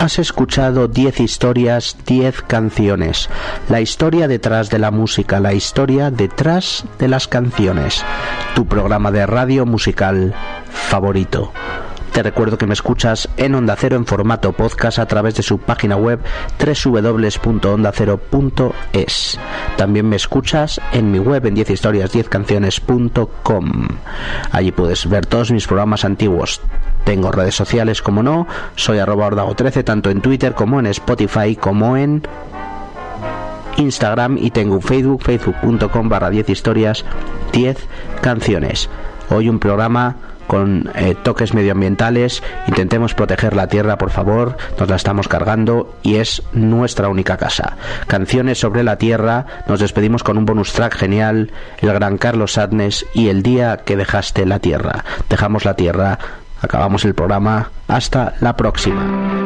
Has escuchado 10 historias, 10 canciones. La historia detrás de la música, la historia detrás de las canciones. Tu programa de radio musical favorito. Te recuerdo que me escuchas en Onda Cero en formato podcast a través de su página web www.ondacero.es. También me escuchas en mi web en 10historias10canciones.com. Allí puedes ver todos mis programas antiguos. Tengo redes sociales, como no, soy @ordago13 tanto en Twitter como en Spotify como en Instagram, y tengo un Facebook, facebook.com/10historias10canciones. Hoy un programa con toques medioambientales. Intentemos proteger la tierra, por favor, nos la estamos cargando y es nuestra única casa. Canciones sobre la tierra. Nos despedimos con un bonus track genial, el gran Carlos Adnes y El día que dejaste la tierra. Dejamos la tierra, acabamos el programa. Hasta la próxima.